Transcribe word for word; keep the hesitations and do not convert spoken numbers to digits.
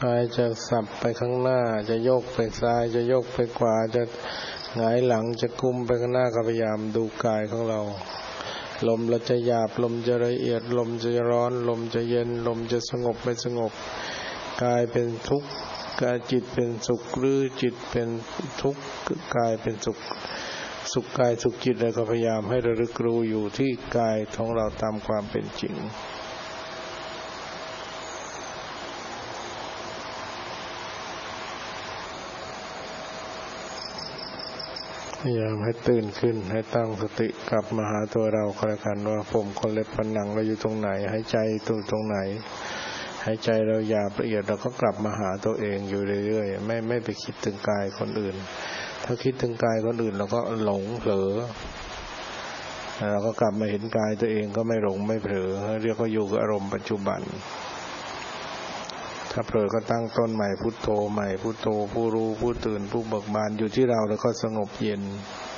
กายจะสับไปข้างหน้าจะโยกไปซ้ายจะโยกไปขวาจะหงายหลังจะกุมไปข้างหน้าก็พยายามดูกายของเราลมเราจะหยาบลมจะละเอียดลมจะร้อนลมจะเย็นลมจะสงบไม่สงบกายเป็นทุกข์กายจิตเป็นสุขหรือจิตเป็นทุกข์กายเป็นสุขสุขกายสุขจิตเราก็พยายามให้ระลึกรู้อยู่ที่กายของเราตามความเป็นจริงพยายามให้ตื่นขึ้นให้ตั้งสติกลับมาหาตัวเราก็แล้วกันว่าผมคนเล็บฝันหนังเราอยู่ตรงไหนหายใจตรงตรงไหนหายใจเราหยาบละเอียดเราก็กลับมาหาตัวเองอยู่เรื่อยๆไม่ไม่ไปคิดถึงกายคนอื่นถ้าคิดถึงกายคนอื่นเราก็หลงเผลอเราก็กลับมาเห็นกายตัวเองก็ไม่หลงไม่เผลอเรียกว่าอยู่กับอารมณ์ปัจจุบันถ้าเผลอก็ตั้งต้นใหม่พุทโธใหม่พุทโธผู้รู้ผู้ตื่นผู้เบิกบานอยู่ที่เราแล้วก็สงบเย็น